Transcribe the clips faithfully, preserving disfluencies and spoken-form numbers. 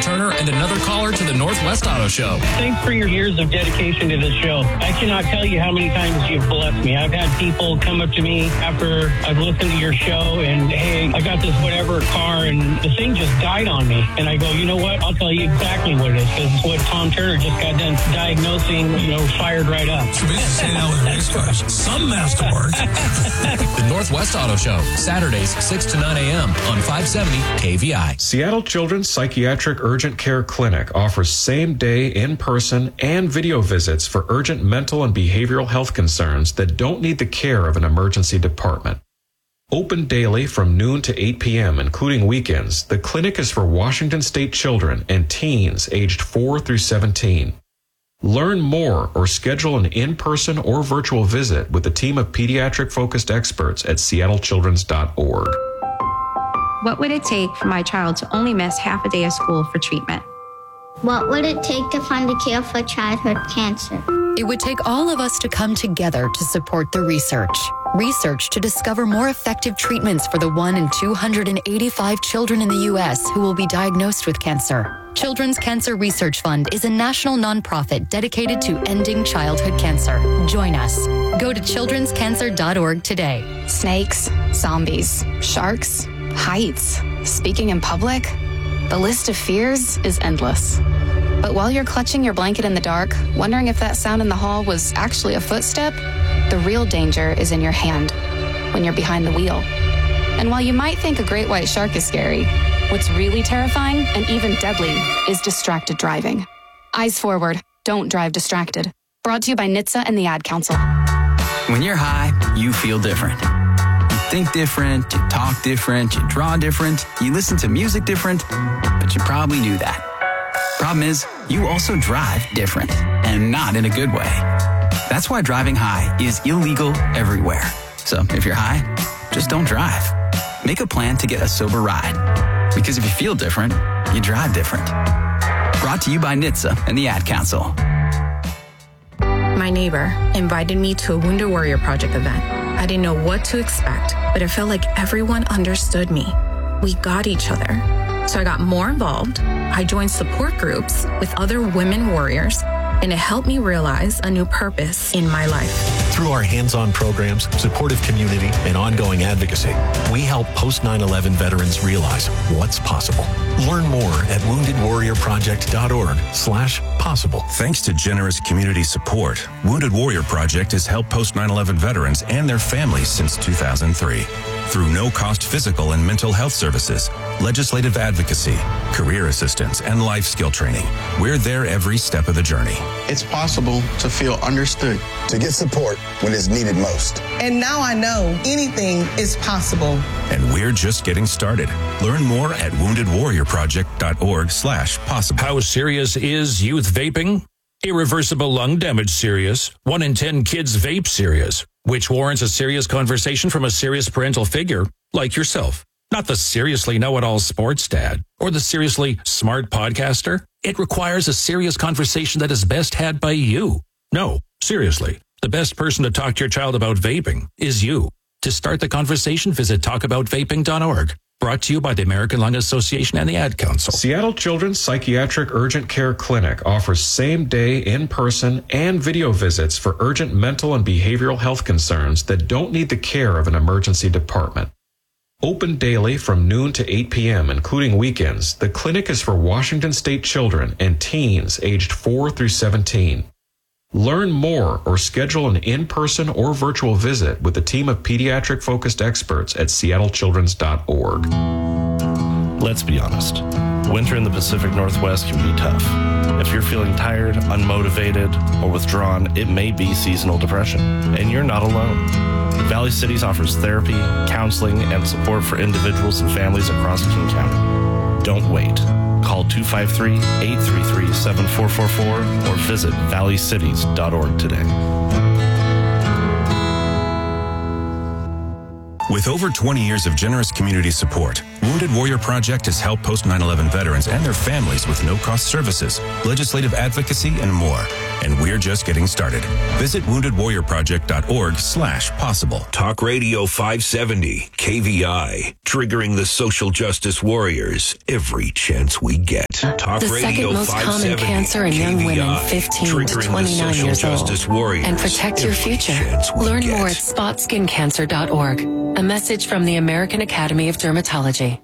Turner and another caller to the Northwest Auto Show. Thanks for your years of dedication to this show. I cannot tell you how many times you've blessed me. I've had people come up to me after I've listened to your show and, hey, I got this whatever car and the thing just died on me. And I go, you know what? I'll tell you exactly what it is, because it's what Tom Turner just got done diagnosing, you know, fired right up. So we just say that with race cars. Some masterwork. The Northwest Auto Show, Saturdays, six to nine a.m. on five seventy K V I. Seattle Children's Psychiatric Urgent Care Clinic offers same-day, in-person, and video visits for urgent mental and behavioral health concerns that don't need the care of an emergency department. Open daily from noon to eight p.m., including weekends, the clinic is for Washington State children and teens aged four through seventeen. Learn more or schedule an in-person or virtual visit with a team of pediatric-focused experts at seattle children's dot org. What would it take for my child to only miss half a day of school for treatment? What would it take to find a cure for childhood cancer? It would take all of us to come together to support the research. Research to discover more effective treatments for the one in two hundred eighty-five children in the U S who will be diagnosed with cancer. Children's Cancer Research Fund is a national nonprofit dedicated to ending childhood cancer. Join us. Go to children's cancer dot org today. Snakes, zombies, sharks, heights, speaking in public. The list of fears is endless. But while you're clutching your blanket in the dark, wondering if that sound in the hall was actually a footstep, the real danger is in your hand, when you're behind the wheel. And while you might think a great white shark is scary, what's really terrifying and even deadly is distracted driving. Eyes forward, don't drive distracted. Brought to you by N H T S A and the Ad Council. When you're high, you feel different. You think different, you talk different, you draw different, you listen to music different, but you probably knew that. Problem is, you also drive different, and not in a good way. That's why driving high is illegal everywhere. So if you're high, just don't drive. Make a plan to get a sober ride. Because if you feel different, you drive different. Brought to you by N H T S A and the Ad Council. My neighbor invited me to a Wounded Warrior Project event. I didn't know what to expect, but it felt like everyone understood me. We got each other. So I got more involved. I joined support groups with other women warriors, and it helped me realize a new purpose in my life. Through our hands-on programs, supportive community, and ongoing advocacy, we help post nine eleven veterans realize what's possible. Learn more at wounded warrior project dot org slash possible. Thanks to generous community support, Wounded Warrior Project has helped post nine eleven veterans and their families since two thousand three. Through no-cost physical and mental health services, legislative advocacy, career assistance, and life skill training, we're there every step of the journey. It's possible to feel understood, to get support when it's needed most. And now I know anything is possible. And we're just getting started. Learn more at wounded warrior project dot org slash possible. How serious is youth vaping? Irreversible lung damage serious. One in ten kids vape serious, which warrants a serious conversation from a serious parental figure like yourself. Not the seriously know-it-all sports dad or the seriously smart podcaster. It requires a serious conversation that is best had by you. No, seriously, the best person to talk to your child about vaping is you. To start the conversation, visit talk about vaping dot org. Brought to you by the American Lung Association and the Ad Council. Seattle Children's Psychiatric Urgent Care Clinic offers same-day, in-person, and video visits for urgent mental and behavioral health concerns that don't need the care of an emergency department. Open daily from noon to eight p.m., including weekends, the clinic is for Washington State children and teens aged four through seventeen. Learn more or schedule an in-person or virtual visit with a team of pediatric-focused experts at seattle children's dot org. Let's be honest. Winter in the Pacific Northwest can be tough. If you're feeling tired, unmotivated, or withdrawn, it may be seasonal depression, and you're not alone. Valley Cities offers therapy, counseling, and support for individuals and families across King County. Don't wait. Call two five three, eight three three, seven four four four or visit valley cities dot org today. With over twenty years of generous community support, Wounded Warrior Project has helped post nine eleven veterans and their families with no-cost services, legislative advocacy, and more. and we're just getting started. Visit wounded warrior project dot org slash possible. Talk Radio five seventy, K V I, triggering the social justice warriors every chance we get. Talk the Radio second most common cancer in young women fifteen to twenty-nine years old. And protect your future. Learn more at spot skin cancer dot org. A message from the American Academy of Dermatology.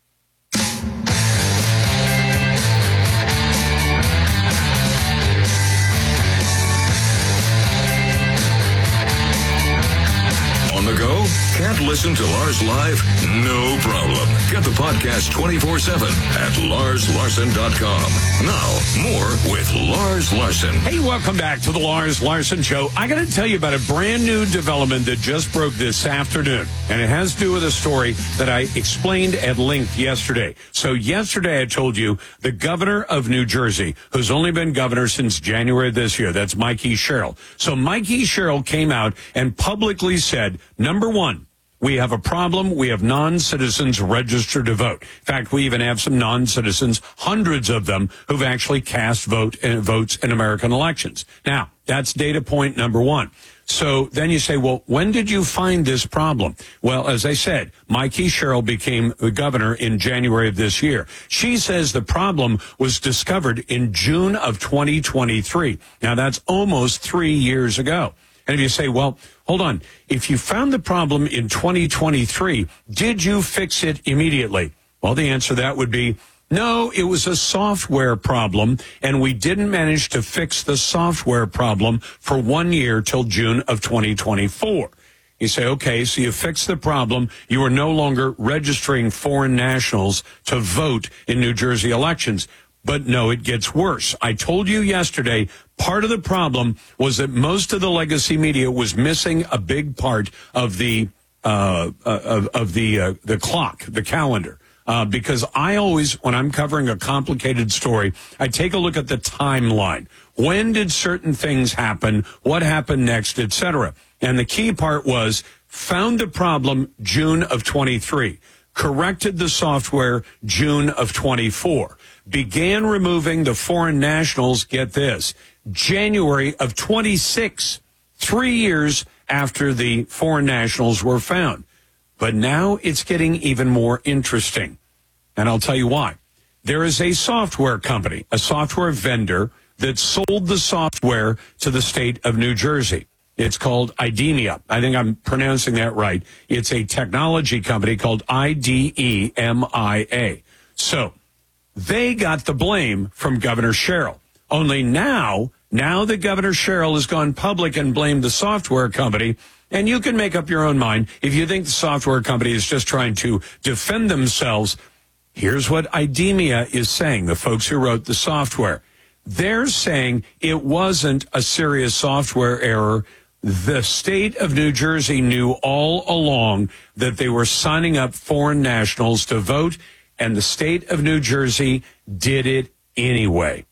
On the go? Can't listen to Lars live? No problem. Get the podcast twenty-four seven at lars larson dot com. Now, more with Lars Larson. Hey, welcome back to the Lars Larson Show. I got to tell you about a brand new development that just broke this afternoon, and it has to do with a story that I explained at length yesterday. So yesterday I told you the governor of New Jersey, who's only been governor since January of this year, that's Mikey Sherrill. So Mikey Sherrill came out and publicly said, number one, we have a problem. We have non-citizens registered to vote. In fact, we even have some non-citizens, hundreds of them, who've actually cast vote uh, votes in American elections. Now, that's data point number one. So then you say, well, when did you find this problem? Well, as I said, Mikey Sherrill became the governor in January of this year. She says the problem was discovered in June of twenty twenty-three. Now, that's almost three years ago. And if you say, well, hold on, if you found the problem in twenty twenty-three, did you fix it immediately? Well, the answer to that would be, no, it was a software problem, and we didn't manage to fix the software problem for one year till June of twenty twenty-four. You say, okay, so you fixed the problem. You are no longer registering foreign nationals to vote in New Jersey elections. But no, it gets worse. I told you yesterday, part of the problem was that most of the legacy media was missing a big part of the uh, uh of, of the uh, the clock, the calendar. Uh, because I always, when I'm covering a complicated story, I take a look at the timeline. When did certain things happen? What happened next, et cetera? And the key part was found the problem June of twenty-three, corrected the software June of twenty-four. Began removing the foreign nationals, get this, January of twenty-six, three years after the foreign nationals were found. But now it's getting even more interesting. And I'll tell you why. There is a software company, a software vendor that sold the software to the state of New Jersey. It's called IDEMIA. I think I'm pronouncing that right. It's a technology company called I D E M I A. So they got the blame from Governor Sherrill. Only now, now that Governor Sherrill has gone public and blamed the software company, and you can make up your own mind if you think the software company is just trying to defend themselves. Here's what IDEMIA is saying, the folks who wrote the software. They're saying it wasn't a serious software error. The state of New Jersey knew all along that they were signing up foreign nationals to vote, and the state of New Jersey did it anyway.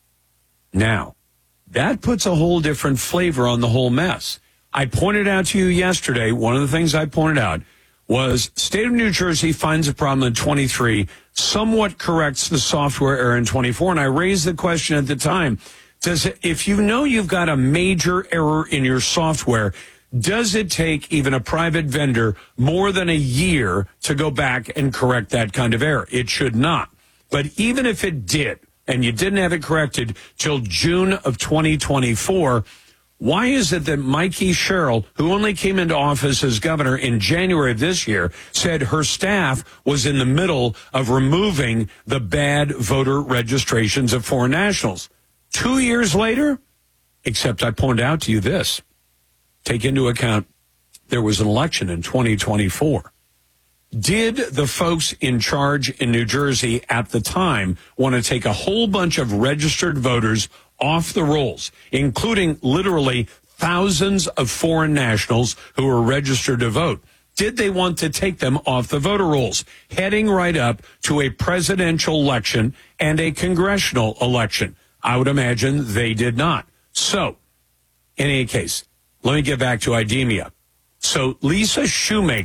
Now, that puts a whole different flavor on the whole mess. I pointed out to you yesterday, one of the things I pointed out was state of New Jersey finds a problem in twenty-three, somewhat corrects the software error in twenty-four, and I raised the question at the time, does it, if you know you've got a major error in your software, does it take even a private vendor more than a year to go back and correct that kind of error? It should not. But even if it did, and you didn't have it corrected till June of twenty twenty-four, why is it that Mikey Sherrill, who only came into office as governor in January of this year, said her staff was in the middle of removing the bad voter registrations of foreign nationals? Two years later, except I pointed out to you this, take into account there was an election in twenty twenty-four. Did the folks in charge in New Jersey at the time want to take a whole bunch of registered voters off the rolls, including literally thousands of foreign nationals who were registered to vote? Did they want to take them off the voter rolls, heading right up to a presidential election and a congressional election? I would imagine they did not. So, in any case, let me get back to IDEMIA. So Lisa Shoemaker,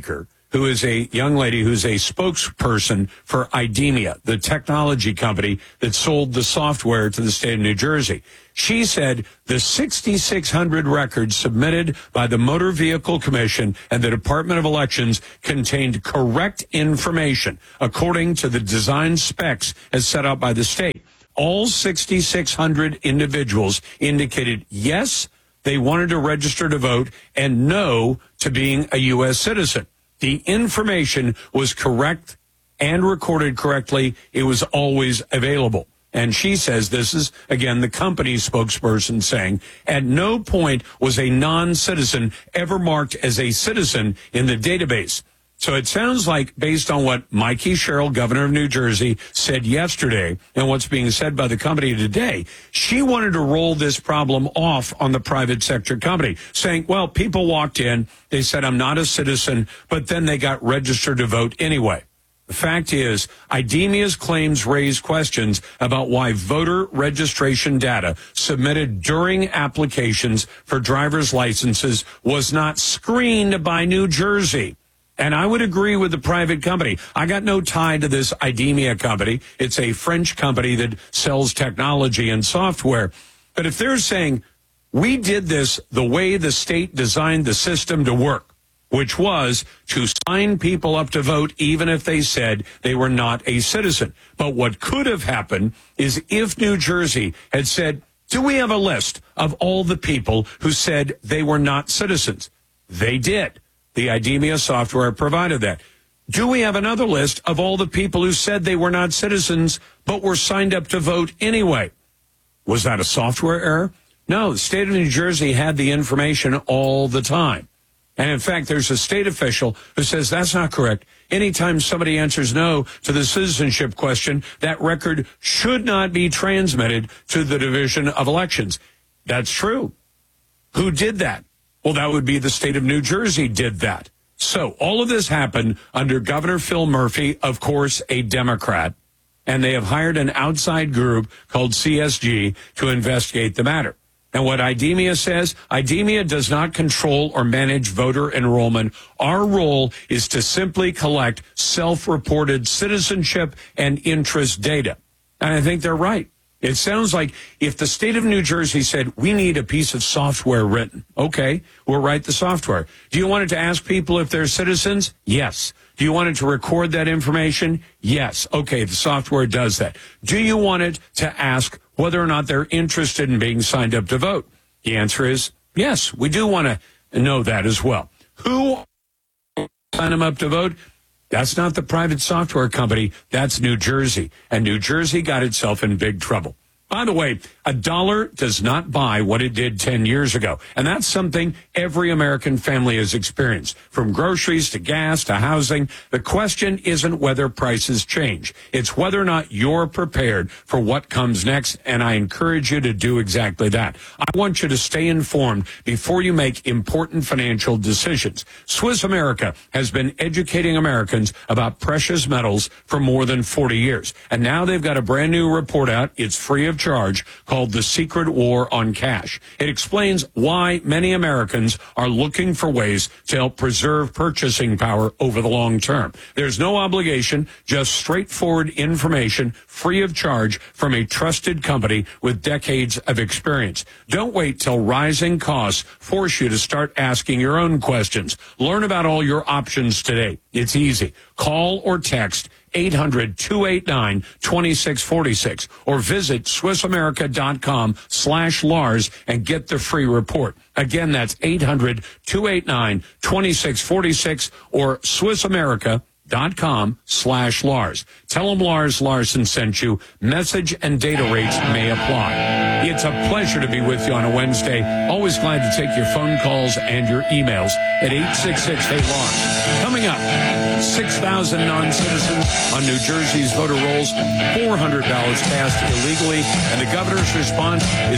who is a young lady who's a spokesperson for IDEMIA, the technology company that sold the software to the state of New Jersey. She said the sixty-six hundred records submitted by the Motor Vehicle Commission and the Department of Elections contained correct information according to the design specs as set out by the state. All sixty-six hundred individuals indicated yes, they wanted to register to vote, and no to being a U S citizen. The information was correct and recorded correctly. It was always available. And she says, this is, again, the company's spokesperson saying, at no point was a non-citizen ever marked as a citizen in the database. So it sounds like, based on what Mikey Sherrill, governor of New Jersey, said yesterday and what's being said by the company today, she wanted to roll this problem off on the private sector company, saying, well, people walked in, they said, I'm not a citizen, but then they got registered to vote anyway. The fact is, IDEMIA's claims raise questions about why voter registration data submitted during applications for driver's licenses was not screened by New Jersey. And I would agree with the private company. I got no tie to this IDEMIA company. It's a French company that sells technology and software. But if they're saying, we did this the way the state designed the system to work, which was to sign people up to vote even if they said they were not a citizen. But what could have happened is if New Jersey had said, do we have a list of all the people who said they were not citizens? They did. The IDEMIA software provided that. Do we have another list of all the people who said they were not citizens but were signed up to vote anyway? Was that a software error? No, the state of New Jersey had the information all the time. And in fact, there's a state official who says that's not correct. Anytime somebody answers no to the citizenship question, that record should not be transmitted to the Division of Elections. That's true. Who did that? Well, that would be the state of New Jersey did that. So all of this happened under Governor Phil Murphy, of course, a Democrat, and they have hired an outside group called C S G to investigate the matter. And what IDEMIA says, IDEMIA does not control or manage voter enrollment. Our role is to simply collect self-reported citizenship and interest data. And I think they're right. It sounds like if the state of New Jersey said, we need a piece of software written, okay, we'll write the software. Do you want it to ask people if they're citizens? Yes. Do you want it to record that information? Yes. Okay, the software does that. Do you want it to ask whether or not they're interested in being signed up to vote? The answer is yes, we do want to know that as well. Who sign them up to vote? That's not the private software company. That's New Jersey. And New Jersey got itself in big trouble. By the way, a dollar does not buy what it did ten years ago. And that's something every American family has experienced. From groceries to gas to housing, the question isn't whether prices change. It's whether or not you're prepared for what comes next. And I encourage you to do exactly that. I want you to stay informed before you make important financial decisions. Swiss America has been educating Americans about precious metals for more than forty years. And now they've got a brand new report out. It's free of charge, called The Secret War on Cash. It explains why many Americans are looking for ways to help preserve purchasing power over the long term. There's no obligation, just straightforward information, free of charge from a trusted company with decades of experience. Don't wait till rising costs force you to start asking your own questions. Learn about all your options today. It's easy. Call or text eight hundred, two eight nine, two six four six or visit SwissAmerica.com slash Lars and get the free report. Again, that's eight hundred, two eight nine, two six four six or SwissAmerica.com slash Lars. Tell them Lars Larson sent you. Message and data rates may apply. It's a pleasure to be with you on a Wednesday. Always glad to take your phone calls and your emails at eight six six, hey Lars. Coming up, six thousand non-citizens on New Jersey's voter rolls, four hundred ballots cast illegally, and the governor's response is